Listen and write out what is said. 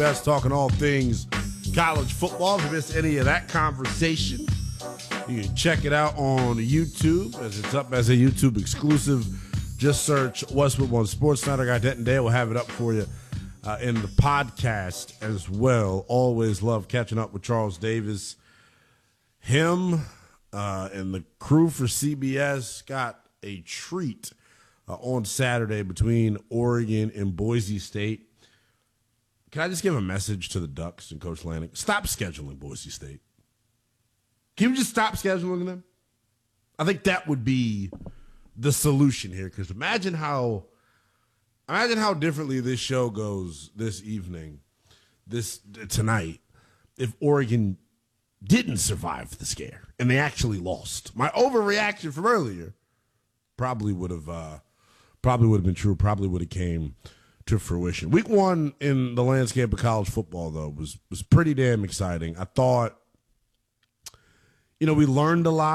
That's talking all things college football. If you missed any of that conversation, you can check it out on YouTube as it's up as a YouTube exclusive. Just search Westwood One Sports Night. Our guy Denton Day will have it up for you in the podcast as well. Always love catching up with Charles Davis. Him and the crew for CBS got a treat on Saturday between Oregon and Boise State. Can I just give a message to the Ducks and Coach Lanning? Stop scheduling Boise State. Can we just stop scheduling them? I think that would be the solution here. Because imagine how differently this show goes this evening, tonight, if Oregon didn't survive the scare and they actually lost. My overreaction from earlier probably would have been true. Probably would have came to fruition. Week 1 in the landscape of college football, though, was pretty damn exciting. I thought, we learned a lot.